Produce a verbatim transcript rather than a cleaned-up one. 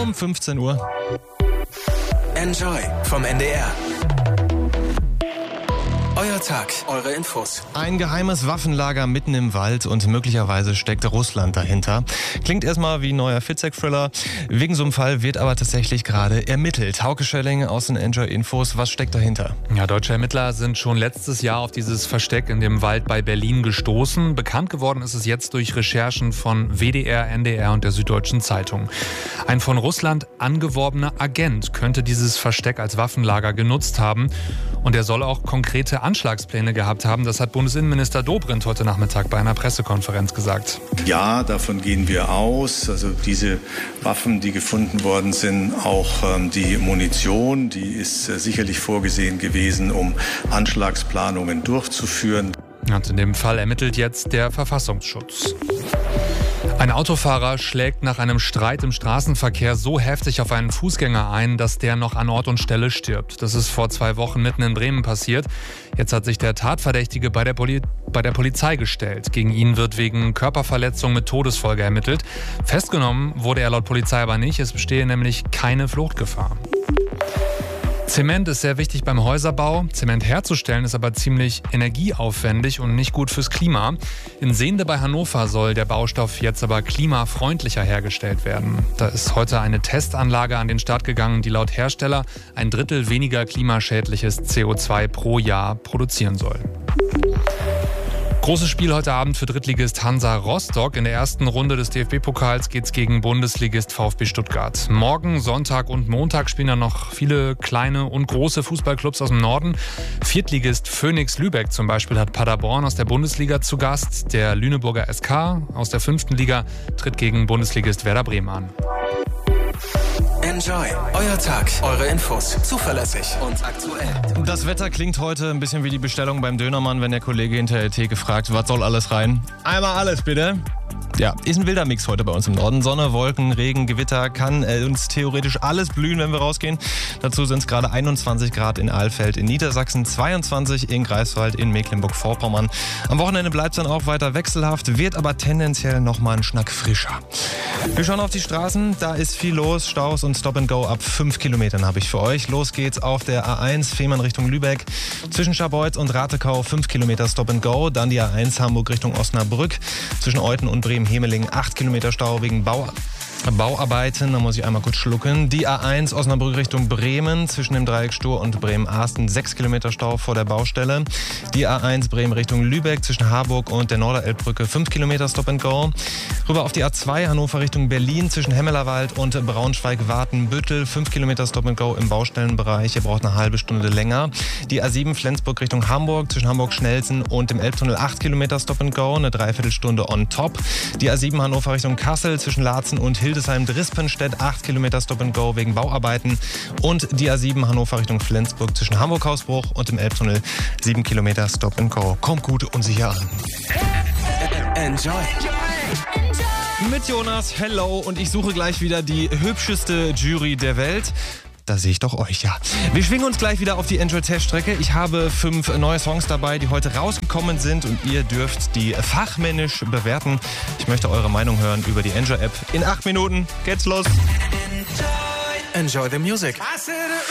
um fünfzehn Uhr. Enjoy vom N D R. Euer Tag, eure Infos. Ein geheimes Waffenlager mitten im Wald und möglicherweise steckt Russland dahinter. Klingt erstmal wie ein neuer Fitzek-Thriller. Wegen so einem Fall wird aber tatsächlich gerade ermittelt. Hauke Schelling aus den Enjoy Infos, was steckt dahinter? Ja, deutsche Ermittler sind schon letztes Jahr auf dieses Versteck in dem Wald bei Berlin gestoßen. Bekannt geworden ist es jetzt durch Recherchen von W D R, N D R und der Süddeutschen Zeitung. Ein von Russland angeworbener Agent könnte dieses Versteck als Waffenlager genutzt haben. Und er soll auch konkrete Anschlagspläne gehabt haben. Das hat Bundesinnenminister Dobrindt heute Nachmittag bei einer Pressekonferenz gesagt. Ja, davon gehen wir aus. Also diese Waffen, die gefunden worden sind, auch ähm, die Munition, die ist äh, sicherlich vorgesehen gewesen, um Anschlagsplanungen durchzuführen. Und in dem Fall ermittelt jetzt der Verfassungsschutz. Ein Autofahrer schlägt nach einem Streit im Straßenverkehr so heftig auf einen Fußgänger ein, dass der noch an Ort und Stelle stirbt. Das ist vor zwei Wochen mitten in Bremen passiert. Jetzt hat sich der Tatverdächtige bei der, Poli- bei der Polizei gestellt. Gegen ihn wird wegen Körperverletzung mit Todesfolge ermittelt. Festgenommen wurde er laut Polizei aber nicht. Es bestehe nämlich keine Fluchtgefahr. Zement ist sehr wichtig beim Häuserbau. Zement herzustellen ist aber ziemlich energieaufwendig und nicht gut fürs Klima. In Sehnde bei Hannover soll der Baustoff jetzt aber klimafreundlicher hergestellt werden. Da ist heute eine Testanlage an den Start gegangen, die laut Hersteller ein Drittel weniger klimaschädliches C O zwei pro Jahr produzieren soll. Großes Spiel heute Abend für Drittligist Hansa Rostock. In der ersten Runde des D F B-Pokals geht's gegen Bundesligist VfB Stuttgart. Morgen, Sonntag und Montag spielen dann noch viele kleine und große Fußballclubs aus dem Norden. Viertligist Phoenix Lübeck zum Beispiel hat Paderborn aus der Bundesliga zu Gast. Der Lüneburger S K aus der fünften Liga tritt gegen Bundesligist Werder Bremen an. Enjoy, euer Tag, eure Infos, zuverlässig und aktuell. Das Wetter klingt heute ein bisschen wie die Bestellung beim Dönermann, wenn der Kollege hinter der Theke fragt, was soll alles rein? Einmal alles bitte. Ja, ist ein wilder Mix heute bei uns im Norden. Sonne, Wolken, Regen, Gewitter, kann äh, uns theoretisch alles blühen, wenn wir rausgehen. Dazu sind es gerade einundzwanzig Grad in Alfeld in Niedersachsen, zweiundzwanzig in Greifswald in Mecklenburg-Vorpommern. Am Wochenende bleibt es dann auch weiter wechselhaft, wird aber tendenziell nochmal einen Schnack frischer. Wir schauen auf die Straßen, da ist viel los, Staus und Stop and Go ab fünf Kilometern habe ich für euch. Los geht's auf der A eins Fehmarn Richtung Lübeck, zwischen Scharbeutz und Ratekau fünf Kilometer Stop and Go, dann die A eins Hamburg Richtung Osnabrück, zwischen Euthen und Bremen-Hemeling acht Kilometer Stau wegen Bau. Bauarbeiten, da muss ich einmal kurz schlucken. Die A eins Osnabrück Richtung Bremen, zwischen dem Dreieck Stur und Bremen-Ahsten sechs Kilometer Stau vor der Baustelle. Die A eins Bremen Richtung Lübeck, zwischen Harburg und der Norderelbbrücke fünf Kilometer Stop and Go. Rüber auf die A zwei Hannover Richtung Berlin, zwischen Hemmelerwald und Braunschweig-Wartenbüttel fünf Kilometer Stop and Go im Baustellenbereich. Ihr braucht eine halbe Stunde länger. Die A sieben Flensburg Richtung Hamburg, zwischen Hamburg-Schnelsen und dem Elbtunnel acht Kilometer Stop and Go, eine Dreiviertelstunde on top. Die A sieben Hannover Richtung Kassel, zwischen Laatzen und Hildesheim-Drispenstedt acht Kilometer Stop and Go wegen Bauarbeiten und die A sieben Hannover Richtung Flensburg zwischen Hamburg-Hausbruch und dem Elbtunnel sieben Kilometer Stop and Go. Kommt gut und sicher an. Enjoy. Mit Jonas, hello, und ich suche gleich wieder die hübscheste Jury der Welt. Da sehe ich doch euch, ja. Wir schwingen uns gleich wieder auf die Enjoy-Teststrecke. Ich habe fünf neue Songs dabei, die heute rausgekommen sind und ihr dürft die fachmännisch bewerten. Ich möchte eure Meinung hören über die Enjoy-App. In acht Minuten geht's los. Enjoy the music.